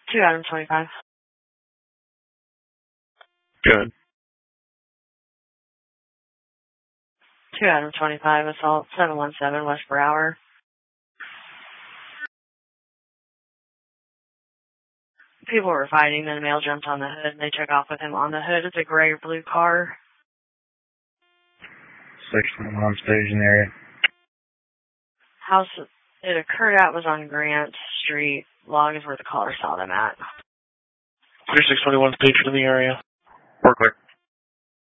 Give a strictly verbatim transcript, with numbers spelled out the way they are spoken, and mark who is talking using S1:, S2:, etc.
S1: two Adam twenty-five.
S2: Good.
S1: two Adam twenty-five, assault seven one seven West Brower. People were fighting, then the male jumped on the hood, and they took off with him on the hood. It's a gray or blue car.
S2: six one one station area.
S1: House it occurred at was on Grant Street. Log is where the caller saw them at.
S2: three six two one station in the area. We're clear.